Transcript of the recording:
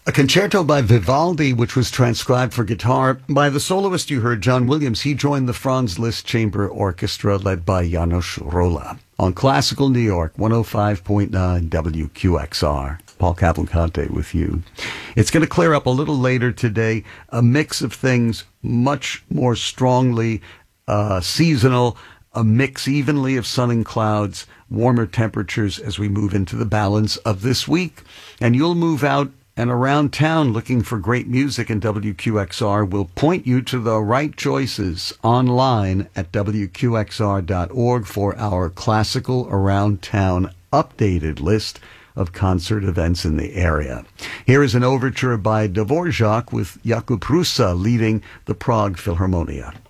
A concerto by Vivaldi, which was transcribed for guitar by the soloist you heard, John Williams. He joined the Franz Liszt Chamber Orchestra, led by Janos Rolla. On Classical New York, 105.9 WQXR. Paul Cavalcante with you. It's going to clear up a little later today. A mix of things, much more strongly seasonal, a mix evenly of sun and clouds, warmer temperatures as we move into the balance of this week. And you'll move out and around town looking for great music, and WQXR will point you to the right choices online at WQXR.org for our Classical Around Town updated list of concert events in the area. Here is an overture by Dvorak with Jakub Rusa leading the Prague Philharmonia.